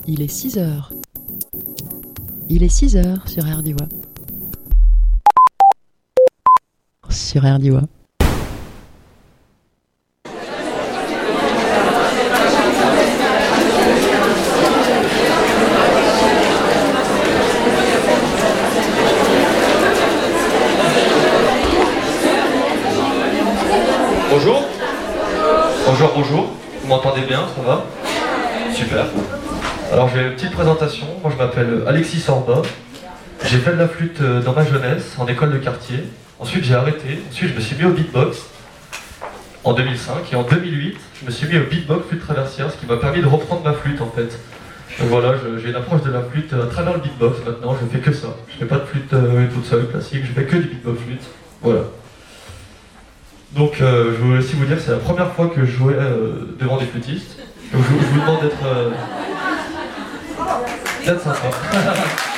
Il est 6 heures. Il est 6 heures sur RDIWA. Sur RDIWA. Bonjour. Bonjour. Vous m'entendez bien, ça va? Super. Alors j'ai une petite présentation. Moi je m'appelle Alexis Sorba. J'ai fait de la flûte dans ma jeunesse, en école de quartier. Ensuite j'ai arrêté. Ensuite je me suis mis au beatbox en 2005. Et en 2008, je me suis mis au beatbox flûte traversière, ce qui m'a permis de reprendre ma flûte en fait. Donc voilà, j'ai une approche de la flûte à travers le beatbox maintenant. Je fais que ça. Je fais pas de flûte toute seule classique. Je fais que du beatbox flûte. Voilà. Donc je voulais aussi vous dire que c'est la première fois que je jouais devant des flûtistes. Donc je vous demande d'être sympa.